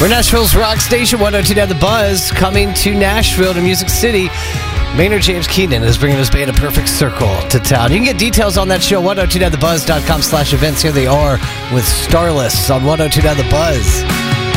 We're Nashville's rock station, 102.9 The Buzz, coming to Nashville, to Music City. Maynard James Keenan is bringing his band A Perfect Circle to town. You can get details on that show, 1029thebuzz.com/events. Here they are with Starless on 102.9 The Buzz.